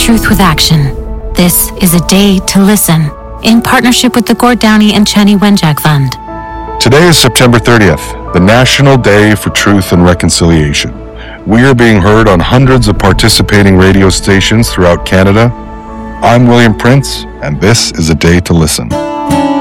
truth with action. This is A Day to Listen, in partnership with the Gord Downey and Chani Wenjack Fund. Today is September 30th, the National Day for Truth and Reconciliation. We are being heard on hundreds of participating radio stations throughout Canada. I'm William Prince, and this is A Day to Listen.